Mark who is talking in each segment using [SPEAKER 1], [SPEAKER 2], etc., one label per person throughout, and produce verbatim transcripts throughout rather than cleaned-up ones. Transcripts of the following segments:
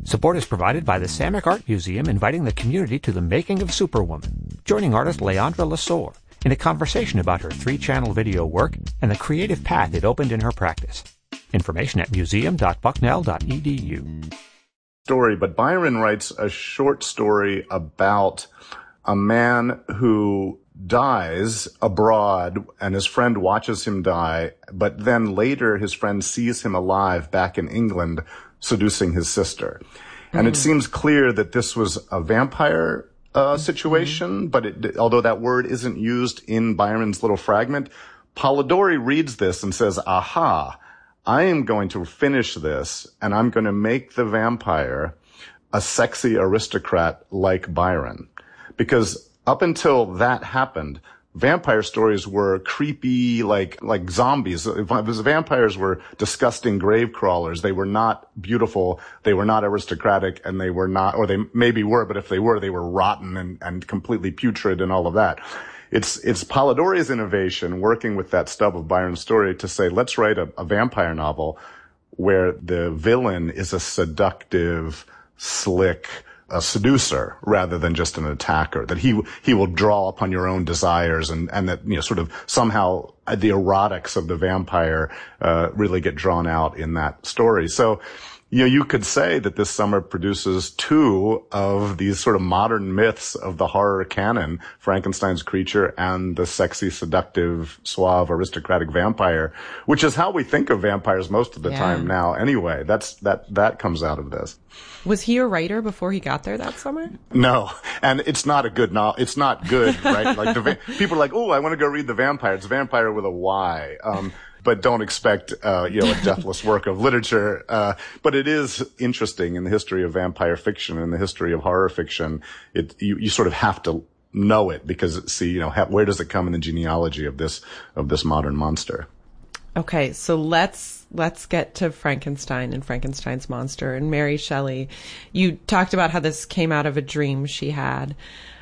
[SPEAKER 1] Support is provided by the Samick Art Museum, inviting the community to the making of Superwoman, joining artist Leandra Lesueur in a conversation about her three-channel video work and the creative path it opened in her practice. Information at museum dot bucknell dot e d u.
[SPEAKER 2] Story, but Byron writes a short story about a man who dies abroad and his friend watches him die, but then later his friend sees him alive back in England seducing his sister. And mm. it seems clear that this was a vampire uh, situation, mm. but it, although that word isn't used in Byron's little fragment, Polidori reads this and says, aha, I am going to finish this and I'm going to make the vampire a sexy aristocrat like Byron. Because up until that happened, vampire stories were creepy, like, like zombies. Vampires were disgusting grave crawlers. They were not beautiful. They were not aristocratic, and they were not, or they maybe were, but if they were, they were rotten and, and completely putrid and all of that. It's, it's Polidori's innovation working with that stub of Byron's story to say, let's write a, a vampire novel where the villain is a seductive, slick, a seducer rather than just an attacker, that he, he will draw upon your own desires and, and that, you know, sort of somehow the erotics of the vampire, uh, really get drawn out in that story. So, you know, you could say that this summer produces two of these sort of modern myths of the horror canon, Frankenstein's creature and the sexy, seductive, suave, aristocratic vampire, which is how we think of vampires most of the yeah. time now anyway. That's, that, that comes out of this.
[SPEAKER 3] Was he a writer before he got there that summer?
[SPEAKER 2] No. And it's not a good novel. It's not good, right? Like the va- people are like, oh, I want to go read The Vampire. It's Vampire with a Y. Um, but don't expect, uh, you know, a deathless work of literature. Uh, but it is interesting in the history of vampire fiction and the history of horror fiction. It, you, you sort of have to know it because, see, you know, ha- where does it come in the genealogy of this, of this modern monster?
[SPEAKER 3] Okay. So let's, let's get to Frankenstein and Frankenstein's monster. And Mary Shelley, you talked about how this came out of a dream she had.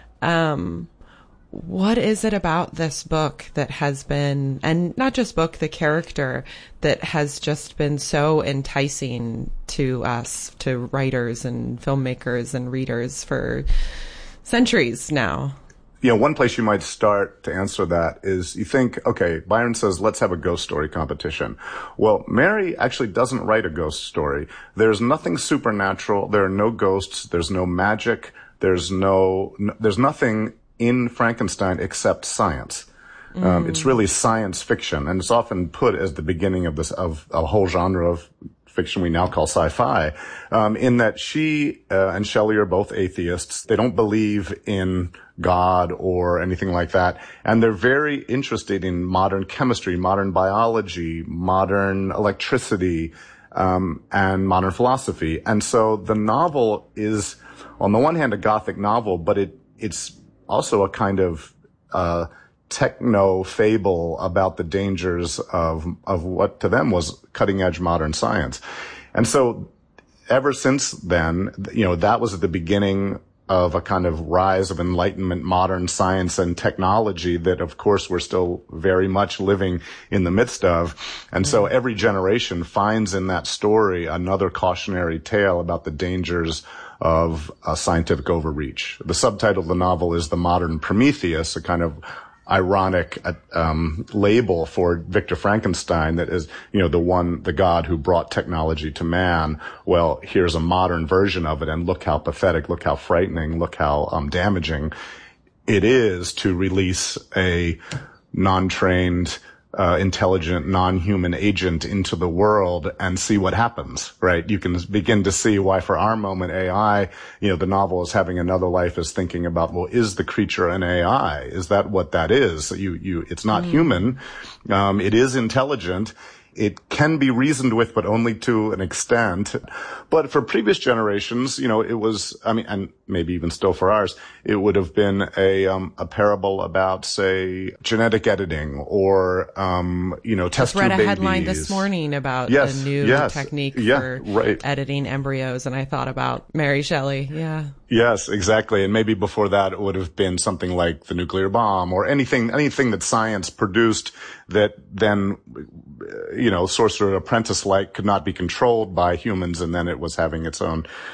[SPEAKER 3] Um, What is it about this book that has been, and not just book, the character, that has just been so enticing to us, to writers and filmmakers and readers for centuries now?
[SPEAKER 2] You know, one place you might start to answer that is you think, okay, Byron says, let's have a ghost story competition. Well, Mary actually doesn't write a ghost story. There's nothing supernatural. There are no ghosts. There's no magic. There's no, no there's nothing in Frankenstein except science. Mm. Um, it's really science fiction, and it's often put as the beginning of this, of a whole genre of fiction we now call sci-fi, um, in that she uh, and Shelley are both atheists. They don't believe in God or anything like that, and they're very interested in modern chemistry, modern biology, modern electricity, um, and modern philosophy. And so the novel is, on the one hand, a Gothic novel, but it it's also a kind of uh techno fable about the dangers of of what to them was cutting edge modern science. And so ever since then, you know, that was at the beginning of a kind of rise of Enlightenment modern science and technology that, of course, we're still very much living in the midst of. And so every generation finds in that story another cautionary tale about the dangers of a scientific overreach. The subtitle of the novel is The Modern Prometheus, a kind of ironic um label for Victor Frankenstein, that is, you know, the one, the god who brought technology to man. Well, here's a modern version of it, and look how pathetic, look how frightening, look how um damaging it is to release a non-trained, uh intelligent, non-human agent into the world and see what happens, right? You can begin to see why, for our moment, A I, you know, the novel is having another life, is thinking about, well, is the creature an A I? Is that what that is? You, you, it's not mm. human. Um, it is intelligent. It can be reasoned with, but only to an extent. But for previous generations, you know, it was, I mean, and maybe even still for ours, it would have been a, um, a parable about, say, genetic editing or, um, you know, test tube babies. I read a headline
[SPEAKER 3] this morning about
[SPEAKER 2] yes,
[SPEAKER 3] a new
[SPEAKER 2] yes,
[SPEAKER 3] technique
[SPEAKER 2] yeah,
[SPEAKER 3] for
[SPEAKER 2] right.
[SPEAKER 3] editing embryos, and I thought about Mary Shelley. Yeah.
[SPEAKER 2] Yes, exactly. And maybe before that, it would have been something like the nuclear bomb or anything, anything that science produced that then, you know, Sorcerer Apprentice-like could not be controlled by humans, and then it was having its own